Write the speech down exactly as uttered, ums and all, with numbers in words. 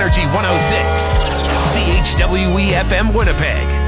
Energy one oh six, C H W E F M Winnipeg.